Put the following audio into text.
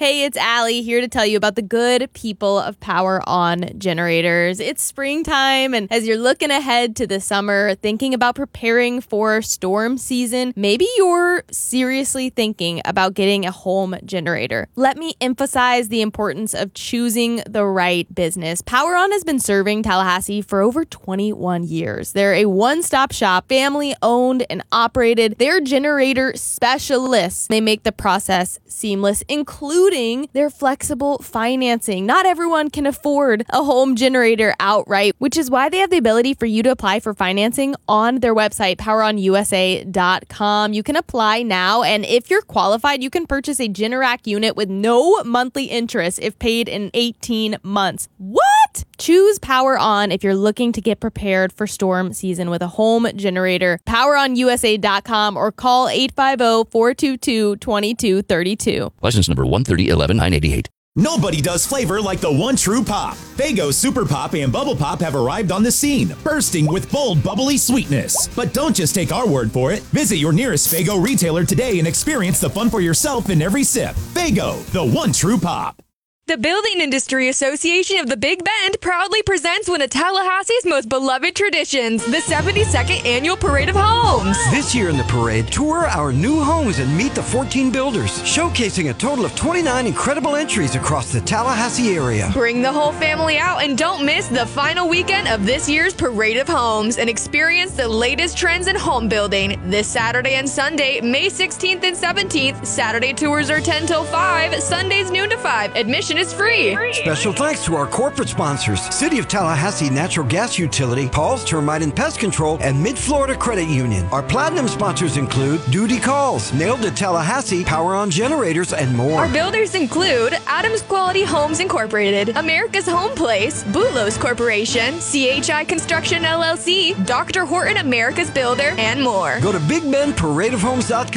Hey, it's Allie here to tell you about the good people of Power On Generators. It's springtime, and as you're looking ahead to the summer, thinking about preparing for storm season, maybe you're seriously thinking about getting a home generator. Let me emphasize the importance of choosing the right business. Power On has been serving Tallahassee for over 21 years. They're a one-stop shop, family-owned and operated. They're generator specialists. They make the process seamless, including their flexible financing. Not everyone can afford a home generator outright, which is why they have the ability for you to apply for financing on their website, poweronusa.com. You can apply now, and if you're qualified, you can purchase a Generac unit with no monthly interest if paid in 18 months. What? Choose Power On if you're looking to get prepared for storm season with a home generator. Poweronusa.com or call 850-422-2232. License number 130-11988. Nobody does flavor like the one true pop. Faygo Super Pop and Bubble Pop have arrived on the scene, bursting with bold, bubbly sweetness. But don't just take our word for it. Visit your nearest Faygo retailer today and experience the fun for yourself in every sip. Faygo, the one true pop. The Building Industry Association of the Big Bend proudly presents one of Tallahassee's most beloved traditions, the 72nd Annual Parade of Homes. This year in the parade, tour our new homes and meet the 14 builders, showcasing a total of 29 incredible entries across the Tallahassee area. Bring the whole family out and don't miss the final weekend of this year's Parade of Homes and experience the latest trends in home building. This Saturday and Sunday, May 16th and 17th. Saturday tours are 10 till 5, Sundays noon to 5. Admission is free. Special thanks to our corporate sponsors, City of Tallahassee Natural Gas Utility, Paul's Termite and Pest Control, and Mid-Florida Credit Union. Our platinum sponsors include Duty Calls, Nailed to Tallahassee, Power On Generators, and more. Our builders include Adams Quality Homes Incorporated, America's Home Place, Bulos Corporation, CHI Construction LLC, Dr. Horton America's Builder, and more. Go to BigBendParadeOfHomes.com